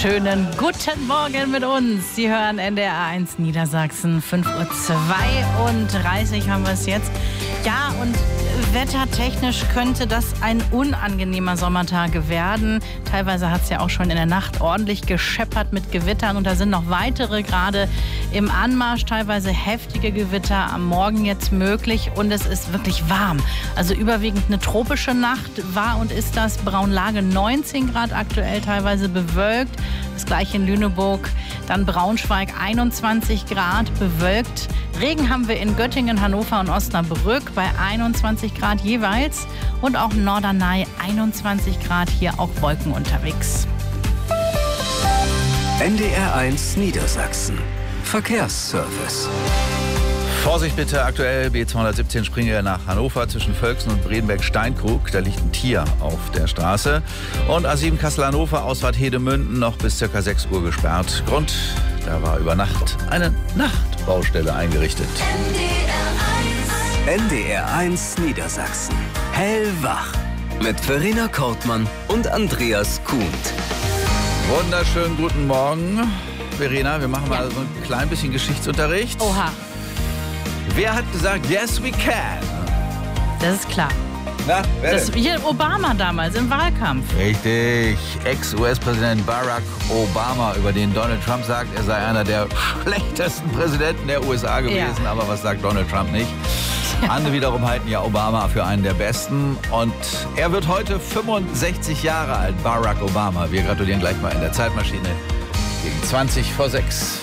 Schönen guten Morgen mit uns. Sie hören NDR 1 Niedersachsen, 5:32 Uhr haben wir es jetzt. Ja, und wettertechnisch könnte das ein unangenehmer Sommertag werden. Teilweise hat es ja auch schon in der Nacht ordentlich gescheppert mit Gewittern und da sind noch weitere gerade im Anmarsch, teilweise heftige Gewitter am Morgen jetzt möglich und es ist wirklich warm. Also überwiegend eine tropische Nacht war und ist das. Braunlage 19 Grad aktuell, teilweise bewölkt. Das gleiche in Lüneburg, dann Braunschweig 21 Grad bewölkt. Regen haben wir in Göttingen, Hannover und Osnabrück bei 21 Grad jeweils. Und auch Norderney 21 Grad, hier auch Wolken unterwegs. NDR 1 Niedersachsen. Verkehrsservice. Vorsicht bitte, aktuell B217 Springe nach Hannover zwischen Völksen und Bredenberg-Steinkrug. Da liegt ein Tier auf der Straße. Und A7 Kassel-Hannover, Ausfahrt Hedemünden, noch bis ca. 6 Uhr gesperrt. Grund, da war über Nacht eine Nachtbaustelle eingerichtet. NDR 1 Niedersachsen. Hellwach. Mit Verena Kortmann und Andreas Kuhnt. Wunderschönen guten Morgen. Verena, wir machen mal so ein klein bisschen Geschichtsunterricht. Oha. Wer hat gesagt, yes we can? Das ist klar. Na, wer Das denn? hier Obama damals im Wahlkampf. Richtig. Ex-US-Präsident Barack Obama, über den Donald Trump sagt, er sei einer der schlechtesten Präsidenten der USA gewesen. Ja. Aber was sagt Donald Trump nicht? Andere wiederum halten ja Obama für einen der besten. Und er wird heute 65 Jahre alt, Barack Obama. Wir gratulieren gleich mal in der Zeitmaschine gegen 20 vor 6.